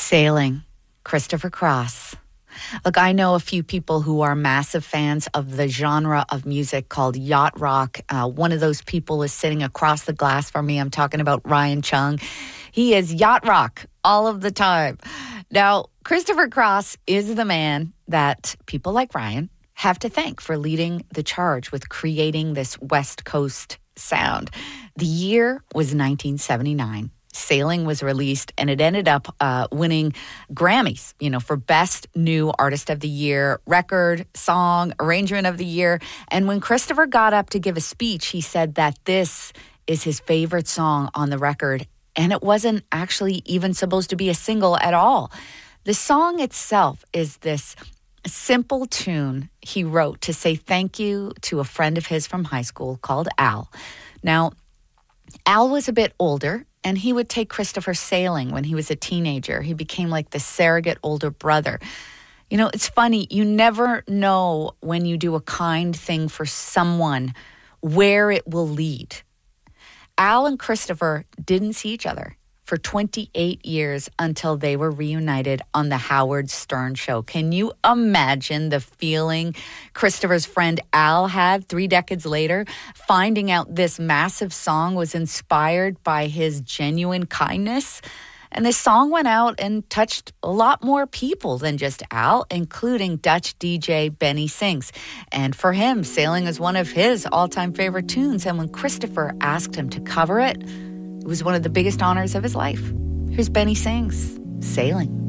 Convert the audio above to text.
Sailing, Christopher Cross. Look, I know a few people who are massive fans of the genre of music called yacht rock. One of those people is sitting across the glass from me. I'm talking about Ryan Chung. He is yacht rock all of the time. Now, Christopher Cross is the man that people like Ryan have to thank for leading the charge with creating this West Coast sound. The year was 1979. Sailing was released, and it ended up winning Grammys, for Best New Artist of the Year, Record, Song, Arrangement of the Year. And when Christopher got up to give a speech, he said that this is his favorite song on the record, and it wasn't actually even supposed to be a single at all. The song itself is this simple tune he wrote to say thank you to a friend of his from high school called Al. Now, Al was a bit older, and he would take Christopher sailing when he was a teenager. He became like the surrogate older brother. It's funny. You never know when you do a kind thing for someone where it will lead. Al and Christopher didn't see each other for 28 years until they were reunited on the Howard Stern show. Can you imagine the feeling Christopher's friend Al had 3 decades later, finding out this massive song was inspired by his genuine kindness? And this song went out and touched a lot more people than just Al, including Dutch DJ Benny Sings. And for him, Sailing is one of his all-time favorite tunes. And when Christopher asked him to cover it, it was one of the biggest honors of his life. Here's Benny Sings, Sailing.